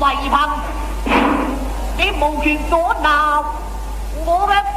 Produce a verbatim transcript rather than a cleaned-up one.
為憑，你無權阻撓我嘅